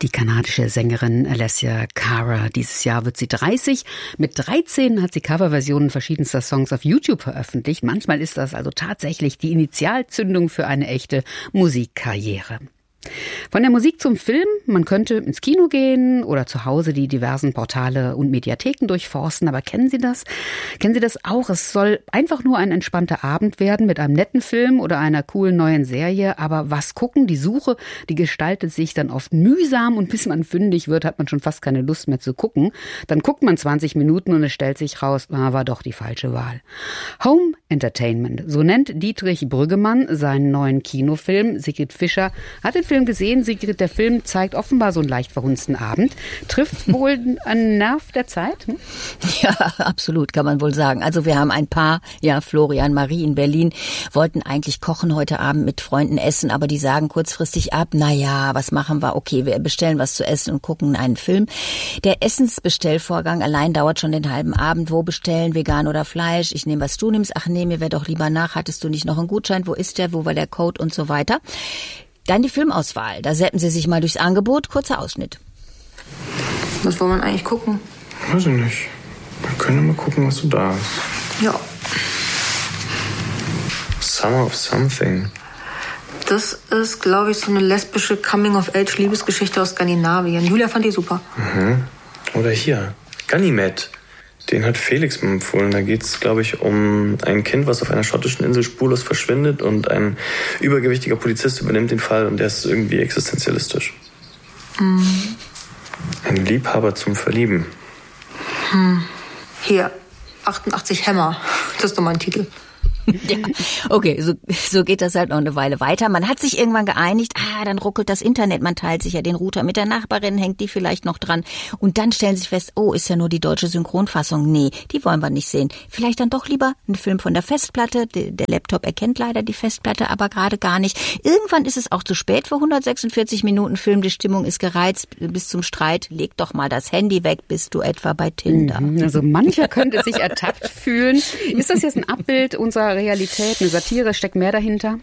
Die kanadische Sängerin Alessia Cara. Dieses Jahr wird sie 30. Mit 13 hat sie Coverversionen verschiedenster Songs auf YouTube veröffentlicht. Manchmal ist das also tatsächlich die Initialzündung für eine echte Musikkarriere. Von der Musik zum Film, man könnte ins Kino gehen oder zu Hause die diversen Portale und Mediatheken durchforsten, aber kennen Sie das? Kennen Sie das auch? Es soll einfach nur ein entspannter Abend werden mit einem netten Film oder einer coolen neuen Serie, aber was gucken? Die Suche, die gestaltet sich dann oft mühsam und bis man fündig wird, hat man schon fast keine Lust mehr zu gucken. Dann guckt man 20 Minuten und es stellt sich raus, war doch die falsche Wahl. Home Entertainment, so nennt Dietrich Brüggemann seinen neuen Kinofilm. Sigrid Fischer hat den Film gesehen. Sigrid, der Film zeigt offenbar so einen leicht verhunzten Abend. Trifft wohl einen Nerv der Zeit? Ja, absolut, kann man wohl sagen. Also wir haben ein Paar, ja, Florian, Marie in Berlin, wollten eigentlich kochen heute Abend mit Freunden essen, aber die sagen kurzfristig ab, naja, was machen wir? Okay, wir bestellen was zu essen und gucken einen Film. Der Essensbestellvorgang allein dauert schon den halben Abend. Wo bestellen, vegan oder Fleisch? Ich nehme, was du nimmst. Ach nee, mir wäre doch lieber nach. Hattest du nicht noch einen Gutschein? Wo ist der? Wo war der Code? Und so weiter. Dann die Filmauswahl. Da seppen Sie sich mal durchs Angebot. Kurzer Ausschnitt. Was wollen wir eigentlich gucken? Weiß ich nicht. Wir können mal gucken, was du da hast. Ja. Summer of Something. Das ist, glaube ich, so eine lesbische Coming-of-Age-Liebesgeschichte aus Skandinavien. Julia fand die super. Mhm. Oder hier, Ganymed. Den hat Felix mir empfohlen. Da geht es, glaube ich, um ein Kind, was auf einer schottischen Insel spurlos verschwindet und ein übergewichtiger Polizist übernimmt den Fall und der ist irgendwie existenzialistisch. Mhm. Ein Liebhaber zum Verlieben. Hier, 88 Hämmer. Das ist doch mal ein Titel. Ja, okay, so geht das halt noch eine Weile weiter. Man hat sich irgendwann geeinigt, dann ruckelt das Internet, man teilt sich ja den Router mit der Nachbarin, hängt die vielleicht noch dran und dann stellen sie fest, oh, ist ja nur die deutsche Synchronfassung. Nee, die wollen wir nicht sehen. Vielleicht dann doch lieber einen Film von der Festplatte. Der Laptop erkennt leider die Festplatte, aber gerade gar nicht. Irgendwann ist es auch zu spät für 146 Minuten Film, die Stimmung ist gereizt bis zum Streit. Leg doch mal das Handy weg, bist du etwa bei Tinder. Also mancher könnte sich ertappt fühlen. Ist das jetzt ein Abbild unserer Realität, eine Satire, steckt mehr dahinter?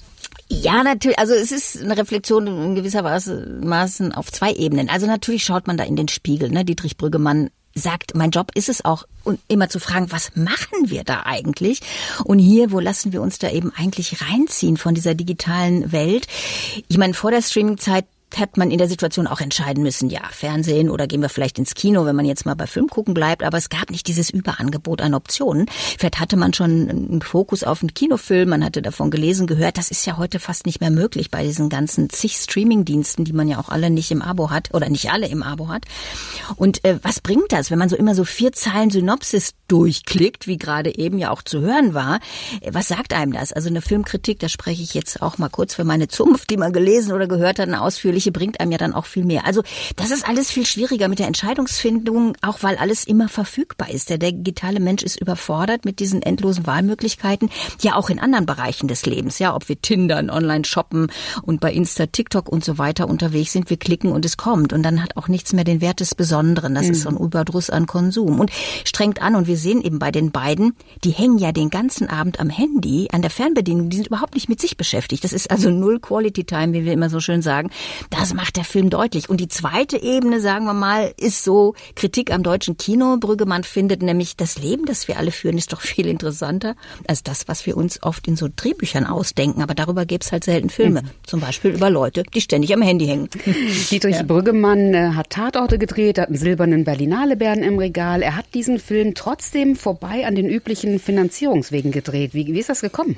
Ja, natürlich. Also es ist eine Reflexion in gewisser Maßen auf zwei Ebenen. Also natürlich schaut man da in den Spiegel. Ne? Dietrich Brüggemann sagt, mein Job ist es auch, und immer zu fragen, was machen wir da eigentlich? Und hier, wo lassen wir uns da eben eigentlich reinziehen von dieser digitalen Welt? Ich meine, vor der Streaming-Zeit hat man in der Situation auch entscheiden müssen, ja, Fernsehen oder gehen wir vielleicht ins Kino, wenn man jetzt mal bei Film gucken bleibt, aber es gab nicht dieses Überangebot an Optionen. Vielleicht hatte man schon einen Fokus auf einen Kinofilm, man hatte davon gelesen, gehört, das ist ja heute fast nicht mehr möglich bei diesen ganzen zig Streaming-Diensten, die man ja auch alle nicht im Abo hat oder nicht alle im Abo hat. Und was bringt das, wenn man so immer so 4 Zeilen Synopsis durchklickt, wie gerade eben ja auch zu hören war? Was sagt einem das? Also eine Filmkritik, da spreche ich jetzt auch mal kurz für meine Zunft, die man gelesen oder gehört hat, eine ausführliche bringt einem ja dann auch viel mehr. Also das ist alles viel schwieriger mit der Entscheidungsfindung, auch weil alles immer verfügbar ist. Der digitale Mensch ist überfordert mit diesen endlosen Wahlmöglichkeiten, ja auch in anderen Bereichen des Lebens. Ja, ob wir tindern, online shoppen und bei Insta, TikTok und so weiter unterwegs sind, wir klicken und es kommt. Und dann hat auch nichts mehr den Wert des Besonderen. Das ist so ein Überdruss an Konsum. Und strengt an, und wir sehen eben bei den beiden, die hängen ja den ganzen Abend am Handy, an der Fernbedienung, die sind überhaupt nicht mit sich beschäftigt. Das ist also null Quality Time, wie wir immer so schön sagen. Das macht der Film deutlich. Und die zweite Ebene, sagen wir mal, ist so Kritik am deutschen Kino. Brüggemann findet nämlich, das Leben, das wir alle führen, ist doch viel interessanter als das, was wir uns oft in so Drehbüchern ausdenken. Aber darüber gäbe es halt selten Filme. Zum Beispiel über Leute, die ständig am Handy hängen. Dietrich Brüggemann hat Tatorte gedreht, hat einen silbernen Berlinale Bären im Regal. Er hat diesen Film trotzdem vorbei an den üblichen Finanzierungswegen gedreht. Wie ist das gekommen?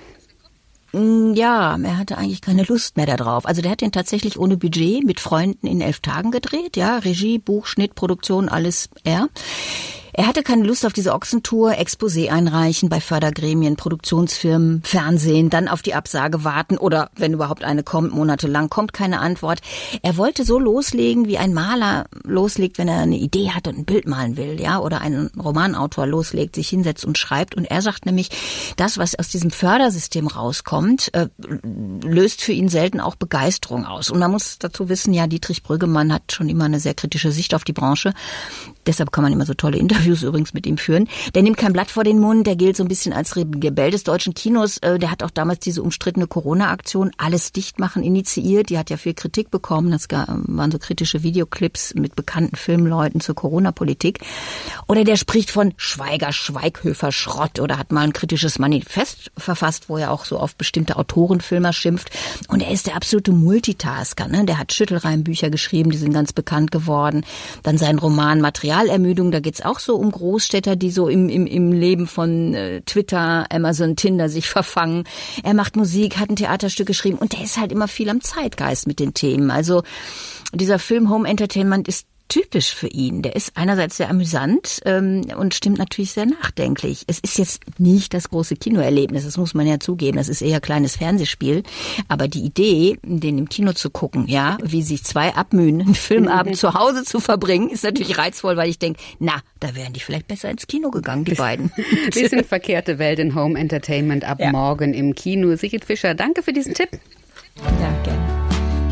Ja, er hatte eigentlich keine Lust mehr darauf. Also der hat den tatsächlich ohne Budget mit Freunden in 11 Tagen gedreht. Ja, Regie, Buch, Schnitt, Produktion, alles er. Er hatte keine Lust auf diese Ochsentour, Exposé einreichen bei Fördergremien, Produktionsfirmen, Fernsehen, dann auf die Absage warten oder, wenn überhaupt eine kommt, monatelang kommt keine Antwort. Er wollte so loslegen, wie ein Maler loslegt, wenn er eine Idee hat und ein Bild malen will, ja, oder ein Romanautor loslegt, sich hinsetzt und schreibt. Und er sagt nämlich, das, was aus diesem Fördersystem rauskommt, löst für ihn selten auch Begeisterung aus. Und man muss dazu wissen, ja, Dietrich Brüggemann hat schon immer eine sehr kritische Sicht auf die Branche. Deshalb kann man immer so tolle Interviews übrigens mit ihm führen. Der nimmt kein Blatt vor den Mund, der gilt so ein bisschen als Rebell des deutschen Kinos. Der hat auch damals diese umstrittene Corona-Aktion Alles dicht machen initiiert. Die hat ja viel Kritik bekommen. Das waren so kritische Videoclips mit bekannten Filmleuten zur Corona-Politik. Oder der spricht von Schweighöfer-Schrott oder hat mal ein kritisches Manifest verfasst, wo er auch so auf bestimmte Autorenfilmer schimpft. Und er ist der absolute Multitasker, ne? Der hat Schüttelreimbücher geschrieben, die sind ganz bekannt geworden. Dann sein Roman Materialermüdung, da geht's auch so um Großstädter, die so im Leben von Twitter, Amazon, Tinder sich verfangen. Er macht Musik, hat ein Theaterstück geschrieben und der ist halt immer viel am Zeitgeist mit den Themen. Also dieser Film Home Entertainment ist typisch für ihn. Der ist einerseits sehr amüsant und stimmt natürlich sehr nachdenklich. Es ist jetzt nicht das große Kinoerlebnis, das muss man ja zugeben. Das ist eher ein kleines Fernsehspiel. Aber die Idee, den im Kino zu gucken, ja, wie sich zwei abmühen, einen Filmabend zu Hause zu verbringen, ist natürlich reizvoll, weil ich denke, da wären die vielleicht besser ins Kino gegangen, die beiden. Bisschen verkehrte Welt in Home Entertainment ab morgen im Kino. Sigrid Fischer, danke für diesen Tipp. Ja, gerne.